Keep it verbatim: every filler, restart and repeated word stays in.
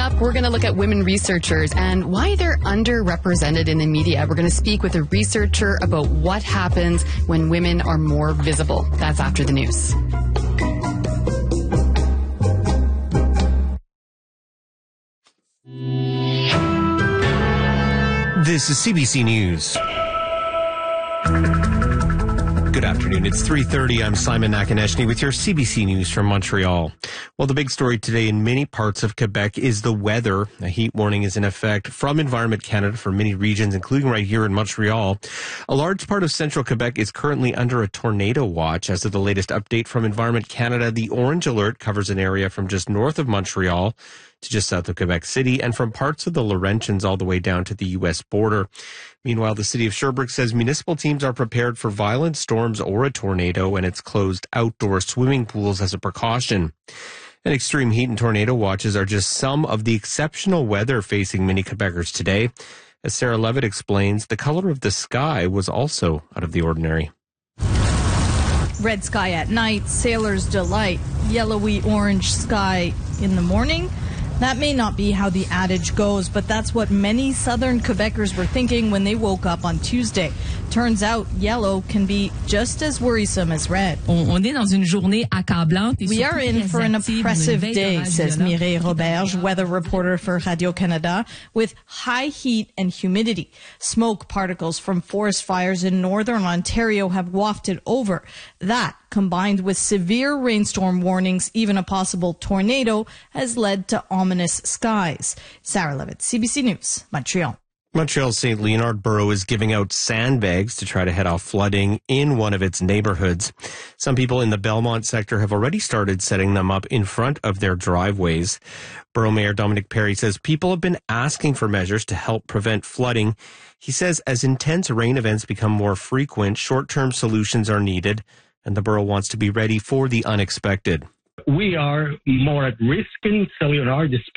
up, we're going to look at women researchers and why they're underrepresented in the media. We're going to speak with a researcher about what happens when women are more visible. That's after the news. This is C B C News. Good afternoon. It's three thirty. I'm Simon Nakaneshny with your C B C News from Montreal. Well, the big story today in many parts of Quebec is the weather. A heat warning is in effect from Environment Canada for many regions, including right here in Montreal. A large part of central Quebec is currently under a tornado watch. As of the latest update from Environment Canada, the orange alert covers an area from just north of Montreal to just south of Quebec City and from parts of the Laurentians all the way down to the U S border. Meanwhile, the city of Sherbrooke says municipal teams are prepared for violent storms or a tornado, and it's closed outdoor swimming pools as a precaution. And extreme heat and tornado watches are just some of the exceptional weather facing many Quebecers today. As Sarah Levitt explains, the color of the sky was also out of the ordinary. Red sky at night, sailor's delight, yellowy orange sky in the morning. That may not be how the adage goes, but that's what many southern Quebecers were thinking when they woke up on Tuesday. Turns out yellow can be just as worrisome as red. We are in for an oppressive day, says Mireille Roberge, weather reporter for Radio-Canada, with high heat and humidity. Smoke particles from forest fires in northern Ontario have wafted over. That, combined with severe rainstorm warnings, even a possible tornado, has led to ominous skies. Sarah Levitt, C B C News, Montreal. Montreal's Saint Leonard Borough is giving out sandbags to try to head off flooding in one of its neighborhoods. Some people in the Belmont sector have already started setting them up in front of their driveways. Borough Mayor Dominic Perry says people have been asking for measures to help prevent flooding. He says as intense rain events become more frequent, short-term solutions are needed, and the borough wants to be ready for the unexpected. We are more at risk in Saint Leonard,